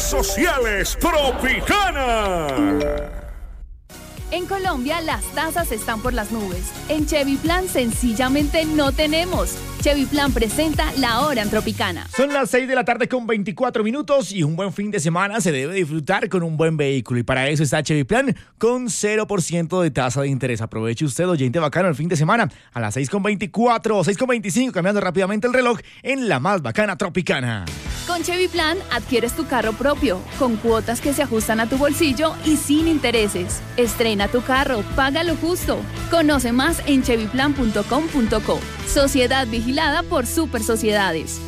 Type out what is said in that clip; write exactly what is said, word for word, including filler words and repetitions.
sociales Tropicana. En Colombia las tasas están por las nubes. En Chevy Plan sencillamente no tenemos. Chevy Plan presenta La Hora en Tropicana. Son las seis de la tarde con veinticuatro minutos y un buen fin de semana se debe disfrutar con un buen vehículo. Y para eso está Chevy Plan con cero por ciento de tasa de interés. Aproveche usted, oyente bacano, el fin de semana a las seis con veinticuatro o seis con veinticinco, cambiando rápidamente el reloj en la más bacana Tropicana. Con Chevy Plan adquieres tu carro propio, con cuotas que se ajustan a tu bolsillo y sin intereses. Estrena tu carro, págalo justo. Conoce más en chevy plan punto com punto co. Sociedad vigilada por Super Sociedades.